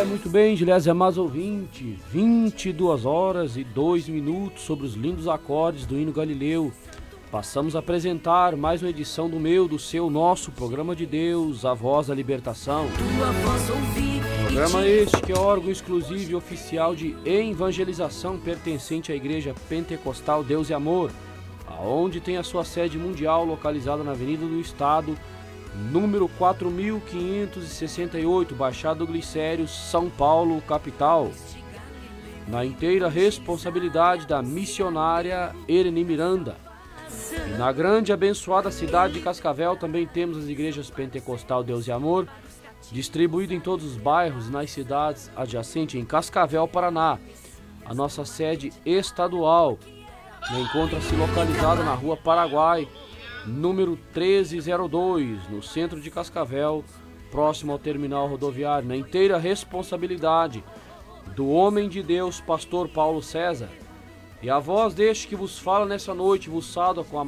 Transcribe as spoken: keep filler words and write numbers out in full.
muito bem, Gilés, amados ouvintes, vinte e duas horas e dois minutos sobre os lindos acordes do hino Galileu. Passamos a apresentar mais uma edição do meu, do seu, nosso programa de Deus, a voz da libertação. Programa este que é órgão exclusivo e oficial de evangelização pertencente à Igreja Pentecostal Deus e Amor, aonde tem a sua sede mundial localizada na Avenida do Estado, número quatro mil quinhentos e sessenta e oito, Baixada do Glicério, São Paulo, capital. Na inteira responsabilidade da missionária Ereni Miranda. E na grande e abençoada cidade de Cascavel também temos as igrejas Pentecostal Deus e Amor, distribuído em todos os bairros e nas cidades adjacentes em Cascavel, Paraná. A nossa sede estadual encontra-se localizada na Rua Paraguai, número treze zero dois, no centro de Cascavel, próximo ao terminal rodoviário, na inteira responsabilidade do homem de Deus, pastor Paulo César. E a voz deste que vos fala nessa noite vos salva com a